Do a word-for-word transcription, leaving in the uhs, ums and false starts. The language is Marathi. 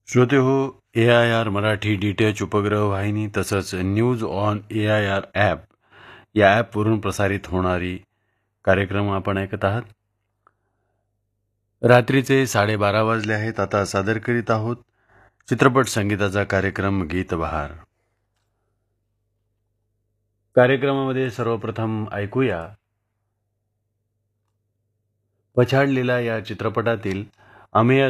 श्रोते हो, ए I R Marathi D T H उपग्रह वाहिनी तसंच news on A I R app या ॲपवरून प्रसारित होणारी कार्यक्रम आपण ऐकत आहात. रात्रीचे साडेबारा वाजले आहेत. आता सादर करीत आहोत चित्रपट संगीताचा कार्यक्रम गीतबहार. कार्यक्रमामध्ये सर्वप्रथम ऐकूया पछाडलेला या चित्रपटातील अमेय